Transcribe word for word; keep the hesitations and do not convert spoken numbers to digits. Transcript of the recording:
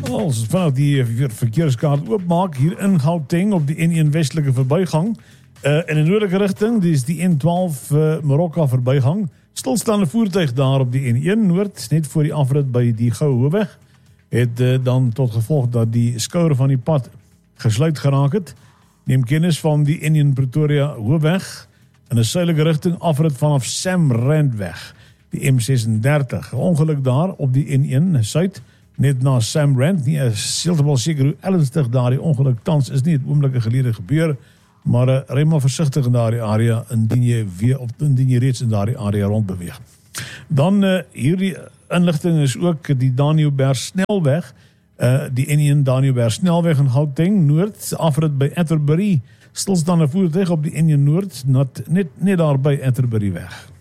Als vanaf die verkeerskaart oopmaak, hier in Gauteng op die N een westelike verbygang, uh, in die noordelike rigting, dis die N twaalf uh, Marokka verbygang, stilstaande voertuig daar op die N een Noord, net voor die afrit by die Goue Hoofweg, het uh, dan tot gevolg dat die skouer van die pad gesluit geraak het. Neem kennis van die N een Pretoria Hoofweg, in 'n suidelike rigting afrit vanaf Sam Randweg, die M ses en dertig. Ongeluk daar op die N een Suid, net na Sam Rand, nie is heeltemal seker hoe ernstig daar die ongeluk tans is nie, het oomblikke gelede gebeur, maar uh, ry maar versigtig in daardie area, indien jy, weer, of indien jy reeds in daardie area rondbeweeg. Dan uh, hierdie inligting is ook die Daniëlberg Snelweg, uh, die N een Daniëlberg Snelweg in Gauteng Noord, afrit by Atterbury, stilstaande voertuig op die N een Noord, net, net, net daar by Atterbury weg.